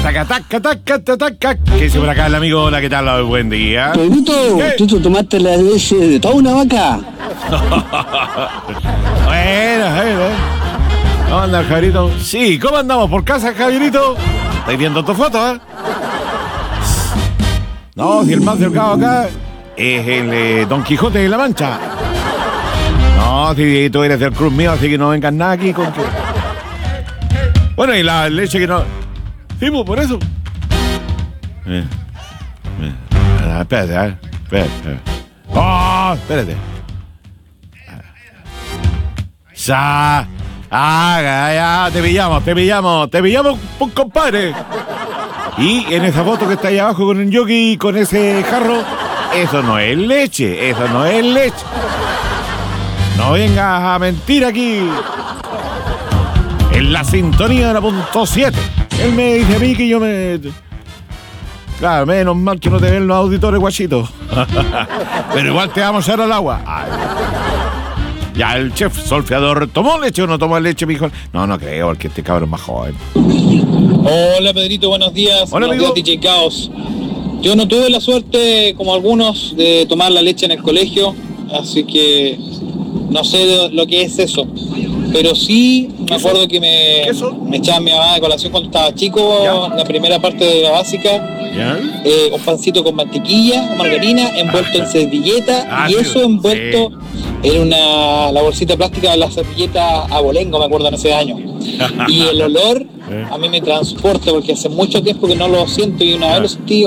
taca, taca, taca, taca, taca. ¿Qué dice por acá el amigo? Hola, ¿qué tal? Buen día. Pedrito, ¿tú te tomaste la leche de toda una vaca? Bueno. ¿Cómo anda, Javierito? Sí, ¿cómo andamos por casa, Javierito? ¿Estáis viendo tu foto, No, si el más delgado acá es el Don Quijote de la Mancha. No, si tú eres del club mío, así que no vengas nada aquí con que... Bueno, y la leche que no... Sí, pues, por eso. Espérate, espérate. ¡Oh! Espérate. Ya, te pillamos, compadre. Y en esa foto que está ahí abajo con el jockey y con ese jarro, eso no es leche. No vengas a mentir aquí. En la sintonía de la punto 7. Él me dice a mí que yo me... Claro, menos mal que no te ven los auditores, guachitos. Pero igual te vamos a echar al agua. Ay. Ya el chef Solfeador, ¿tomó leche o no tomó leche, mijo? No creo, porque este cabrón es más joven. Hola, Pedrito, buenos días. Hola, buenos amigo. días, DJ Caos. Yo no tuve la suerte, como algunos, de tomar la leche en el colegio, así que no sé lo que es eso. Pero sí me acuerdo que me echaba mi mamá de colación cuando estaba chico, ¿Ya? la primera parte de la básica. ¿Ya? Un pancito con mantequilla, margarina, envuelto en servilleta, y sí, eso envuelto en la bolsita plástica de la servilleta abolengo, me acuerdo en ese año. Y el olor a mí me transporta, porque hace mucho tiempo que no lo siento, y una vez lo sentí,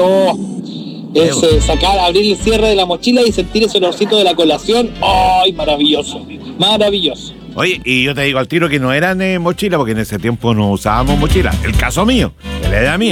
abrir el cierre de la mochila y sentir ese olorcito de la colación, ¡ay, maravilloso! Oye, y yo te digo al tiro que no eran mochilas, porque en ese tiempo no usábamos mochilas. El caso mío, que la edad mía.